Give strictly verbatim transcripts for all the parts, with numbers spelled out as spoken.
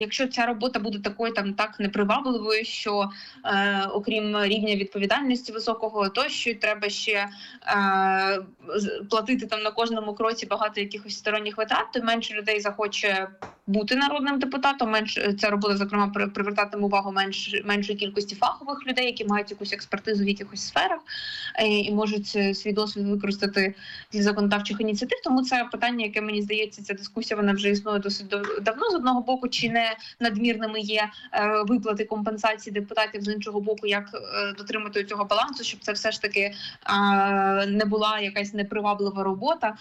Якщо ця робота буде такою там так непривабливою, що е, окрім рівня відповідальності високого, тощо треба ще е, платити там на кожному кроці багато якихось сторонніх витрат, то менше людей захоче бути народним депутатом, менше ця робота, зокрема, привертатиме увагу менш, меншої кількості фахових людей, які мають якусь експертизу в якихось сферах е, і можуть свій досвід використати для законодавчих ініціатив. Тому це питання, яке, мені здається, ця дискусія, вона вже існує досить давно. З одного боку, чи не надмірними є е, виплати компенсації депутатів, з іншого боку, як е, дотримати цього балансу, щоб це все ж таки е, не була якась неприваблива робота.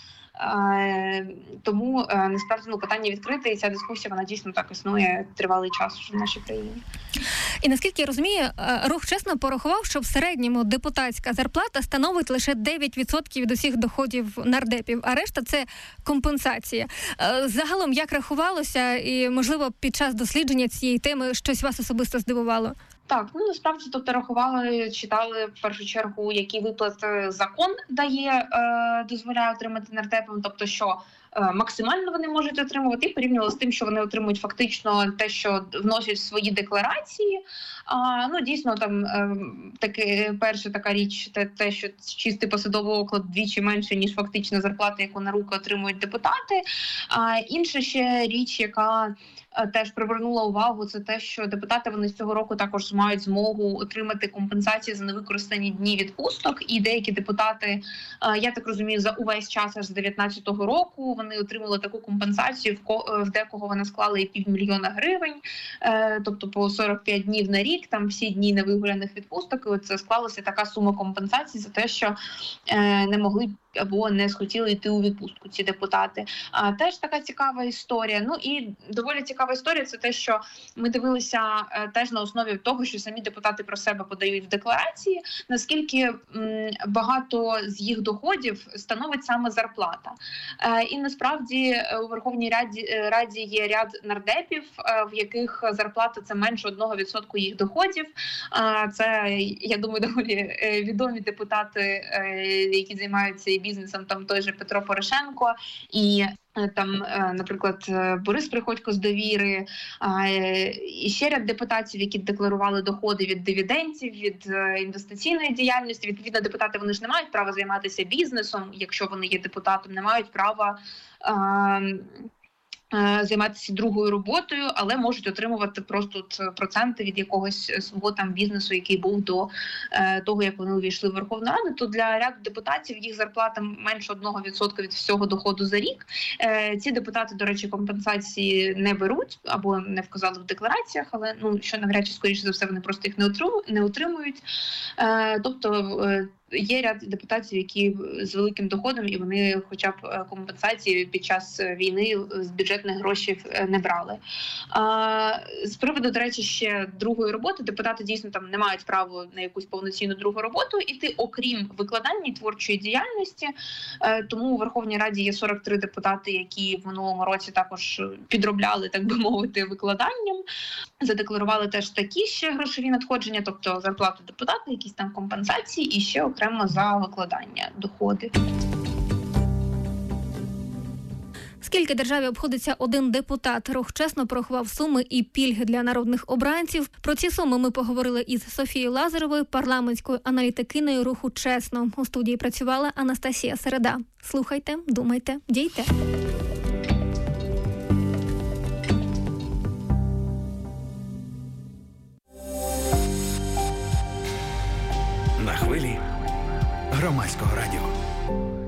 Е, тому е, насправді ну, питання відкрите, і ця дискусія, вона дійсно так існує тривалий час вже в нашій країні. І наскільки я розумію, рух чесно порахував, що в середньому депутатська зарплата становить лише дев'ять відсотків від усіх доходів нардепів, а решта – це компенсація. Загалом, як рахувалося і, можливо, під час дослідження цієї теми щось вас особисто здивувало? Так, ну насправді, тобто рахували, читали в першу чергу, які виплати закон дає, е, дозволяє отримати нардепам, тобто що е, максимально вони можуть отримувати, і порівнювали з тим, що вони отримують фактично те, що вносять в свої декларації. А, ну, дійсно, там е, таки, перша така річ, те, те, що чистий посадовий оклад двічі менше, ніж фактична зарплата, яку на руки отримують депутати. А інша ще річ, яка теж привернула увагу, це те, що депутати вони з цього року також мають змогу отримати компенсації за невикористані дні відпусток, і деякі депутати, я так розумію, за увесь час аж з дев'ятнадцятого року вони отримали таку компенсацію, в декого вона склала і півмільйона гривень, тобто по сорок п'ять днів на рік, там всі дні невигуляних відпусток, і от це склалася така сума компенсації за те, що не могли або не схотіли йти у відпустку ці депутати. А теж така цікава історія. Ну і доволі цікава історія – це те, що ми дивилися е, теж на основі того, що самі депутати про себе подають в декларації, наскільки м, багато з їх доходів становить саме зарплата. Е, і насправді у Верховній Раді, Раді є ряд нардепів, е, в яких зарплата – це менше одного відсотку їх доходів. Е, це, я думаю, доволі відомі депутати, е, які займаються бізнесом, там той же Петро Порошенко і там, наприклад, Борис Приходько з «Довіри», і ще ряд депутатів, які декларували доходи від дивідендів, від інвестиційної діяльності. Відповідно, депутати, вони ж не мають права займатися бізнесом, якщо вони є депутатом, не мають права займатися другою роботою, але можуть отримувати просто проценти від якогось свого там бізнесу, який був до е, того, як вони увійшли в Верховну Раду. То для ряду депутатів їх зарплата менше одного відсотка від всього доходу за рік. Е, ці депутати, до речі, компенсації не беруть або не вказали в деклараціях, але ну що навряд чи, скоріше за все, вони просто їх не отримують. Не отримують. Е, тобто е, є ряд депутатів, які з великим доходом, і вони хоча б компенсації під час війни з бюджетних грошей не брали. А, з приводу, до речі, ще другої роботи, депутати дійсно там не мають права на якусь повноцінну другу роботу іти, окрім викладання і творчої діяльності. А, тому у Верховній Раді є сорок три депутати, які в минулому році також підробляли, так би мовити, викладанням. Задекларували теж такі ще грошові надходження, тобто зарплату депутата, якісь там компенсації і ще окремо за викладання доходи. Скільки державі обходиться один депутат? Рух чесно порахував суми і пільги для народних обранців. Про ці суми ми поговорили із Софією Лазаревою, парламентською аналітикиною руху «Чесно». У студії працювала Анастасія Середа. Слухайте, думайте, дійте. На хвилі Громадського радіо.